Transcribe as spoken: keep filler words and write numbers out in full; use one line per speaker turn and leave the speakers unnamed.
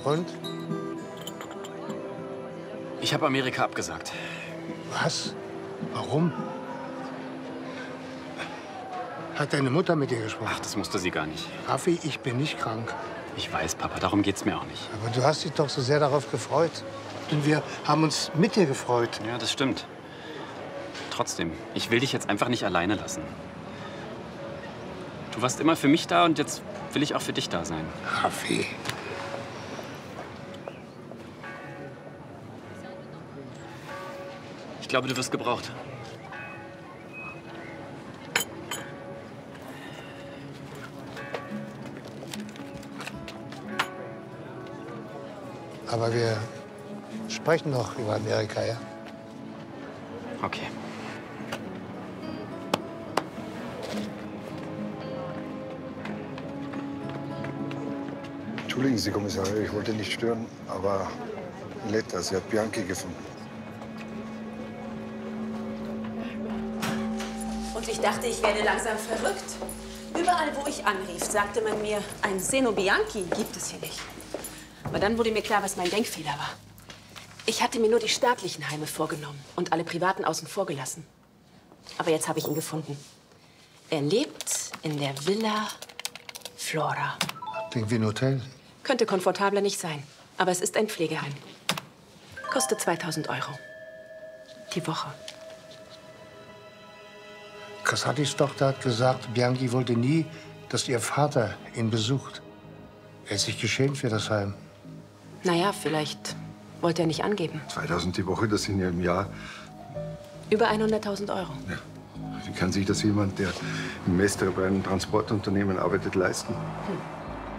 Und?
Ich habe Amerika abgesagt.
Was? Warum? Hat deine Mutter mit dir gesprochen?
Ach, das musste sie gar nicht.
Raffi, ich bin nicht krank.
Ich weiß, Papa, darum geht's mir auch nicht.
Aber du hast dich doch so sehr darauf gefreut. Und wir haben uns mit dir gefreut.
Ja, das stimmt. Trotzdem, ich will dich jetzt einfach nicht alleine lassen. Du warst immer für mich da und jetzt will ich auch für dich da sein.
Raffi.
Ich glaube, du wirst gebraucht.
Aber wir sprechen noch über Amerika, ja?
Okay.
Entschuldigen Sie, Kommissar, ich wollte nicht stören, aber Letta, sie hat Bianchi gefunden.
Und ich dachte, ich werde langsam verrückt. Überall, wo ich anrief, sagte man mir, ein Seno Bianchi gibt es hier nicht. Aber dann wurde mir klar, was mein Denkfehler war. Ich hatte mir nur die staatlichen Heime vorgenommen und alle privaten außen vor gelassen. Aber jetzt habe ich ihn gefunden. Er lebt in der Villa Flora.
Klingt wie ein Hotel.
Könnte komfortabler nicht sein, aber es ist ein Pflegeheim. Kostet zweitausend Euro. Die Woche.
Casattis Tochter hat gesagt, Bianchi wollte nie, dass ihr Vater ihn besucht. Er hat sich geschämt für das Heim.
Naja, vielleicht wollte er nicht angeben.
zweitausend die Woche, das sind ja im Jahr.
Über hunderttausend Euro.
Ja. Wie kann sich das jemand, der im Mestre bei einem Transportunternehmen arbeitet, leisten?
Hm.